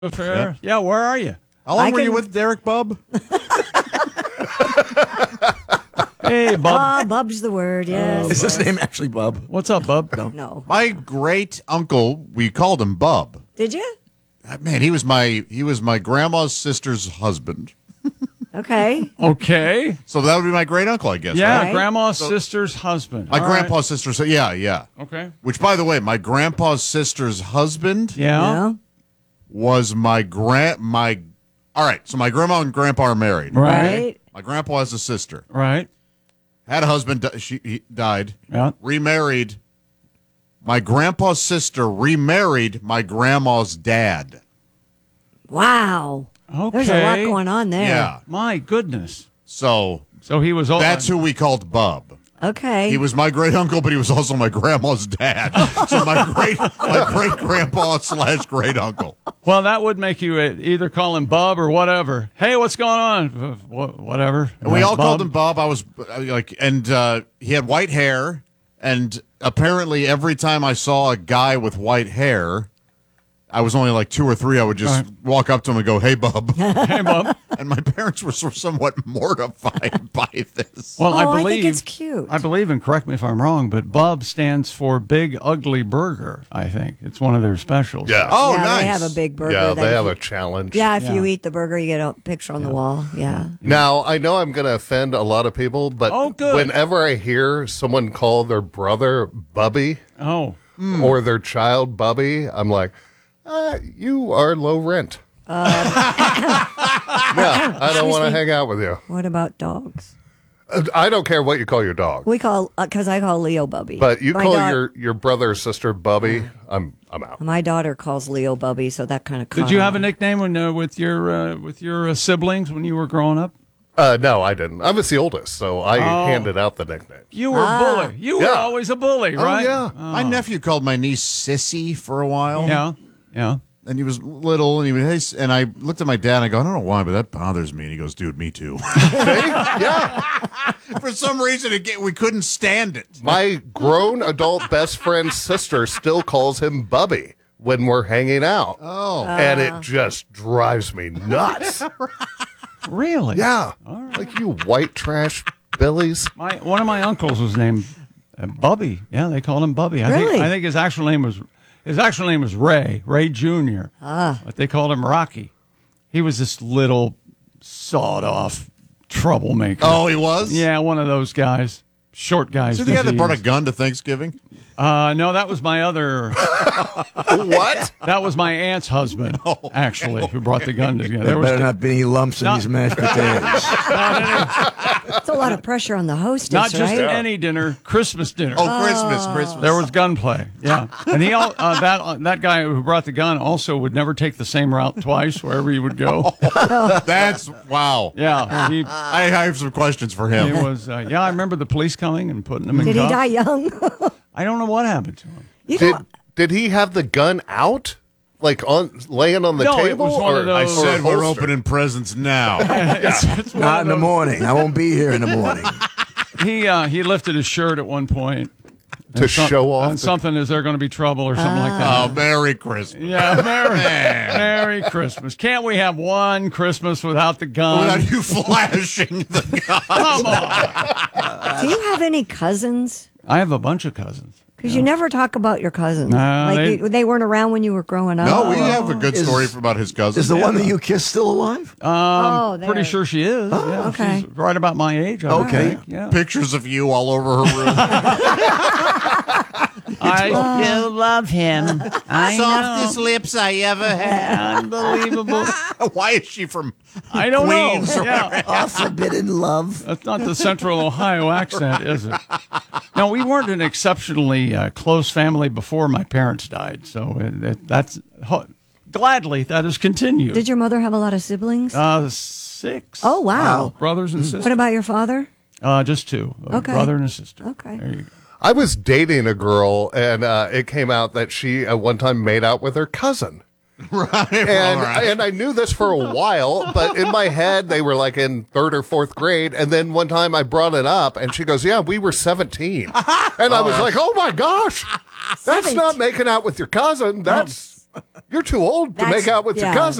Fair. Yeah, where are you? How long were you with Derek, Bub? Hey, Bub. Bub's the word, yes. Is his name actually Bub? What's up, Bub? No. My great uncle, we called him Bub. Did you? Man, he was my grandma's sister's husband. Okay. Okay. So that would be my great uncle, I guess. Yeah, right? grandma's sister's husband. My All grandpa's sister. So yeah. Okay. Which, by the way, my grandpa's sister's husband Yeah. was my All right. So my grandma and grandpa are married. Right. My grandpa has a sister. Right. Had a husband. He died. Yeah. Remarried. My grandpa's sister remarried my grandma's dad. Wow. Okay. There's a lot going on there. Yeah. My goodness. So he was. that's who we called Bub. Okay. He was my great uncle, but he was also my grandma's dad. So my great grandpa / great uncle. Well, that would make you either call him Bub or whatever. Hey, what's going on? Whatever. And we all Bub. called him Bub. I was he had white hair, and apparently every time I saw a guy with white hair, I was only like 2 or 3. I would just walk up to him and go, "Hey, Bub." Hey, Bub. And my parents were somewhat mortified by this. Well, I think it's cute. I believe, and correct me if I'm wrong, but Bub stands for Big Ugly Burger. I think it's one of their specials. Yeah. Oh, yeah, nice. They have a big burger. Yeah, that they if have you- a challenge. Yeah, if Yeah. you eat the burger, you get a picture on the wall. Yeah. Now, I know I'm going to offend a lot of people, but Oh, good. whenever I hear someone call their brother Bubby Oh. or their child Bubby, I'm like, you are low rent. Yeah, I don't want to hang out with you. What about dogs? I don't care what you call your dog. We call, because I call Leo Bubby. But you My call daugh- your brother or sister Bubby, I'm out. My daughter calls Leo Bubby, so that kind of. Did you have a nickname with your siblings when you were growing up? No, I didn't. I was the oldest, so I handed out the nickname. You were a bully. You were Yeah. always a bully, right? yeah. My nephew called my niece Sissy for a while. Yeah. And he was little, and he would, "Hey," and I looked at my dad, and I go, "I don't know why, but that bothers me." And he goes, "Dude, me too." Yeah. For some reason, we couldn't stand it. My grown adult best friend's sister still calls him Bubby when we're hanging out. Oh. And it just drives me nuts. Really? Yeah. Like you white trash Billies. One of my uncles was named Bubby. Yeah, they called him Bubby. Really? I think his actual name was Ray Jr. But they called him Rocky. He was this little sawed-off troublemaker. Oh, he was? Yeah, one of those guys. Short guys. Is he the guy that brought a disease. gun to Thanksgiving? No, that was my other. What? That was my aunt's husband, actually, who brought the gun together. There was better not be any lumps in these mashed potatoes. It's a lot of pressure on the hostess, not just right? any dinner, Christmas dinner. Oh, Christmas. There was gunplay, yeah. And that guy who brought the gun also would never take the same route twice wherever he would go. That's, wow. Yeah, I have some questions for him. he was. I remember the police coming and putting him in Did he cuffs. die young? I don't know what happened to him. You know, Did he have the gun out? Like laying on the No, it table? was one of I those- said we're holster? opening presents now. It's one Not of in the those- morning. I won't be here in the morning. He lifted his shirt at one point To show off And the- something, is there going to be trouble or something like that? Oh, Merry Christmas. Yeah, Merry Christmas. Can't we have one Christmas without the gun? Without you flashing the gun. Come on. do you have any cousins? I have a bunch of cousins. Because you never talk about your cousins. No, like they weren't around when you were growing up. No, we have a good story about his cousin. Is the one that you kissed still alive? Oh, there. Pretty sure she is. Yeah, okay. She's right about my age. I would Okay. think. Yeah. Pictures of you all over her room. I still love him. I Softest lips I ever had. know. Unbelievable. Why is she from I don't Queens? know. Yeah. Oh, forbidden love. That's not the Central Ohio accent, is it? No, we weren't an exceptionally close family before my parents died, so gladly that has continued. Did your mother have a lot of siblings? 6. Oh, wow. Brothers and sisters. What about your father? Just 2. A Okay. brother and a sister. Okay. There you go. I was dating a girl, and it came out that she at one time made out with her cousin. Right. And I knew this for a while, but in my head, they were like in 3rd or 4th grade. And then one time I brought it up, and she goes, "Yeah, we were 17." And I was like, "Oh my gosh, that's not making out with your cousin. That's You're too old to That's- make out with your yeah. cousin.